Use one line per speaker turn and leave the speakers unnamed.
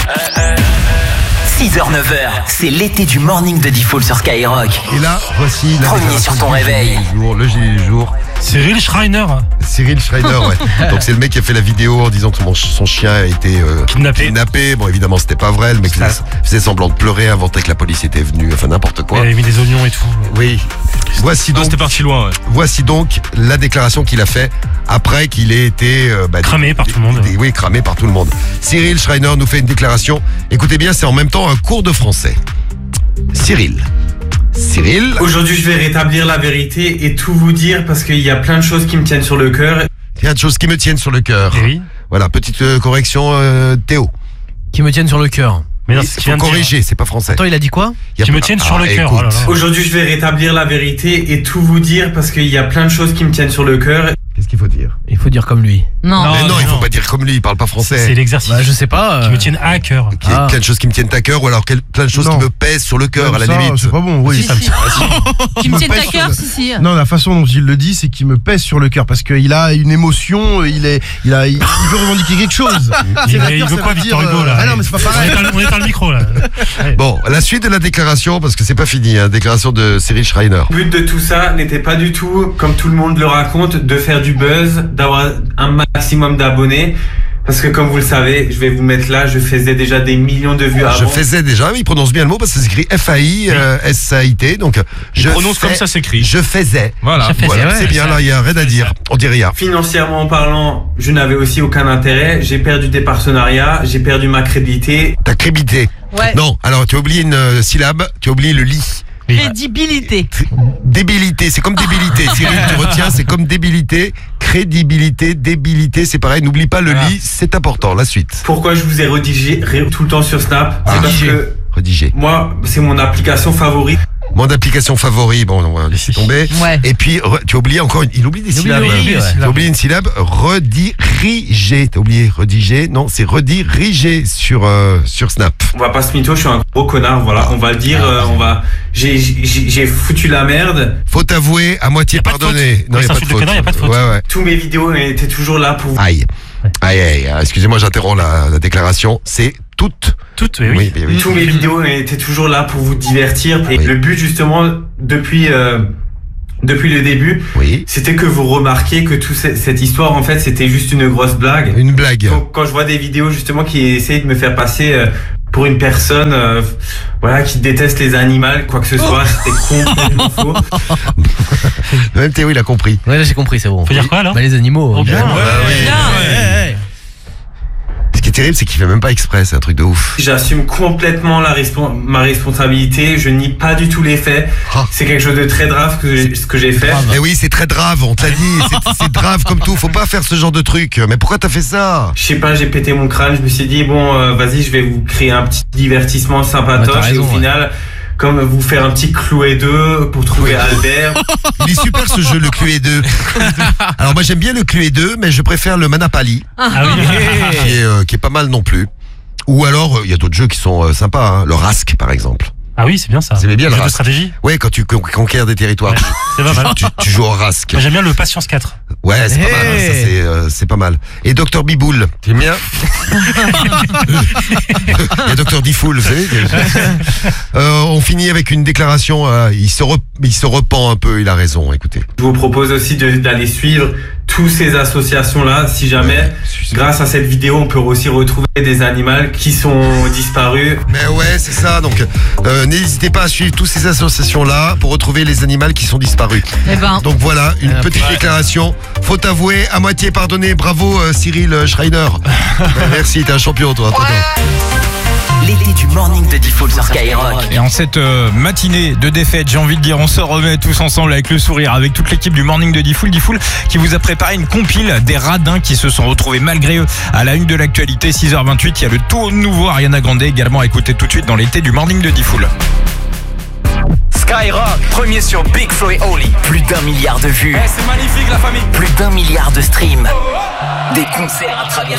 6h, 9h, c'est l'été du morning de Diffoul sur Skyrock.
Et là, voici la
Premier sur ton réveil.
Le gilet du jour.
Cyril Schreiner.
Cyril Schreiner, ouais. Donc c'est le mec qui a fait la vidéo en disant que son chien a été kidnappé. Bon, évidemment, c'était pas vrai. Le mec faisait semblant de pleurer, inventait que la police était venue, enfin n'importe quoi.
Il avait mis des oignons et tout.
Oui. Voici donc.
C'était parti loin, ouais.
Voici donc la déclaration qu'il a fait après qu'il ait été
cramé par tout le monde.
Oui, cramé par tout le monde. Cyril Schreiner nous fait une déclaration. Écoutez bien, c'est en même temps un cours de français. Cyril.
Aujourd'hui, je vais rétablir la vérité et tout vous dire parce qu'il y a plein de choses qui me tiennent sur le cœur.
Il y a de choses qui me tiennent sur le cœur.
Oui.
Voilà, petite correction, Théo.
Qui me tiennent sur le cœur.
Mais non,
Il faut corriger, c'est pas français.
Attends, il a dit quoi?
Qui me tiennent sur le cœur.
Écoute.
Oh là là.
Aujourd'hui, je vais rétablir la vérité et tout vous dire parce qu'il y a plein de choses qui me tiennent sur le cœur.
Qu'est-ce qu'il faut dire?
Il faut dire comme lui.
Non.
Mais non, il faut pas dire comme lui, il parle pas français.
C'est l'exercice.
Bah, je sais pas.
Qui me tiennent à cœur.
Plein de choses qui me tiennent à cœur ou alors plein de choses qui me pèsent sur le cœur à la limite.
C'est pas bon, oui.
Si, si. Qui me tiennent à cœur, si.
Non, la façon dont il le dit, c'est qu'il me pèse sur le cœur parce qu'il a une émotion, il veut revendiquer quelque chose.
Il veut quoi, Victor Hugo, là?
Ah non, mais c'est pas pareil.
On est dans le micro, là. Ouais.
Bon, la suite de la déclaration, parce que c'est pas fini, déclaration de Cyril Schreiner.
Le but de tout ça n'était pas du tout, comme tout le monde le raconte, de faire du buzz, d'avoir un maximum d'abonnés. Parce que comme vous le savez, je vais vous mettre là, je faisais déjà des millions de vues avant.
Je faisais déjà, il prononce bien le mot parce que c'est écrit F-A-I, S-A-I-T, donc
je prononce comme ça s'écrit.
Je faisais.
Voilà,
c'est bien, là, il y a rien à dire, on dit rien.
Financièrement parlant, je n'avais aussi aucun intérêt, j'ai perdu des partenariats, j'ai perdu ma crédibilité.
Ta crédibilité.
Ouais.
Non, alors tu as oublié une syllabe, tu as oublié le lit.
Crédibilité.
Débilité, c'est comme débilité. Cyril, tu retiens, c'est comme débilité, crédibilité, débilité, c'est pareil. N'oublie pas le lit, c'est important. La suite.
Pourquoi je vous ai rédigé tout le temps sur Snap? C'est parce que
Rédigé.
moi, c'est mon application favorite.
Mon application favori, bon, on va laisser tomber.
Ouais.
Et puis, tu as oublié encore il oublie des syllabes. Tu as oublié une syllabe, rediriger. T'as oublié rediger? Non, c'est rediriger sur Snap.
On va pas se mytho, je suis un gros connard, voilà. On va le dire, j'ai foutu la merde.
Faut avouer, à moitié pardonné.
Non, il n'y a pas de faute.
Ouais.
Tous mes vidéos étaient toujours là pour vous.
Aïe, excusez-moi, j'interromps la déclaration. C'est toutes.
Oui.
Tous mes vidéos étaient toujours là pour vous divertir. Et le but, justement, depuis le début, c'était que vous remarquiez que toute cette histoire, en fait, c'était juste une grosse blague.
Une blague.
Donc, quand je vois des vidéos, justement, qui essayent de me faire passer pour une personne qui déteste les animaux, quoi que ce soit, c'était complètement faux.
Même Théo, il a compris.
Ouais, là j'ai compris, c'est bon.
Faut dire quoi, alors?
Bah, les animaux.
Oh, bien.
Ouais.
Ce qui est terrible, c'est qu'il fait même pas exprès, c'est un truc de ouf.
J'assume complètement ma responsabilité, je nie pas du tout les faits. C'est quelque chose de très grave ce que j'ai fait.
Mais oui, c'est très grave, on te l'a dit, c'est grave comme tout, faut pas faire ce genre de truc. Mais pourquoi t'as fait ça?
Je sais pas, j'ai pété mon crâne, je me suis dit vas-y, je vais vous créer un petit divertissement sympatoche et au final, comme vous faire un petit Cloué 2 pour trouver Albert.
Il est super ce jeu, le Clué 2. Alors moi j'aime bien le Clué 2, mais je préfère le Manapali, qui est pas mal non plus. Ou alors il y a d'autres jeux qui sont sympas, le Rask par exemple.
Ah oui, c'est bien ça.
Vous aimez bien le
jeu de
Rask?
stratégie?
Ouais, quand tu conquiers des territoires.
Ouais, c'est pas mal.
Tu joues au Rask.
Moi, j'aime bien le Patience 4.
Ouais, c'est pas mal, ça c'est pas mal. Et Dr Biboul, t'aimes bien? Et Dr Diffoul, vous savez. On finit avec une déclaration, il se repent un peu, il a raison, écoutez.
Je vous propose aussi d'aller suivre toutes ces associations-là, si jamais, grâce à cette vidéo, on peut aussi retrouver des animaux qui sont disparus.
Mais ouais, c'est ça, donc n'hésitez pas à suivre toutes ces associations-là pour retrouver les animaux qui sont disparus. Donc voilà, une petite déclaration. Faut avouer, à moitié pardonné. Bravo Cyril Schreiner. Merci, t'es un champion toi.
L'été du morning de Diffoul sur Skyrock.
Et en cette matinée de défaite, j'ai envie de dire, on se remet tous ensemble avec le sourire, avec toute l'équipe du morning de Diffoul qui vous a préparé une compile des radins qui se sont retrouvés malgré eux à la une de l'actualité. 6h28, il y a le tout nouveau Ariana Grande également à écouter tout de suite dans l'été du morning de Diffoul.
Skyrock, premier sur Big Flo et Oli. Plus d'1 milliard de vues.
C'est magnifique la famille.
Plus d'1 milliard de streams. Des concerts à travers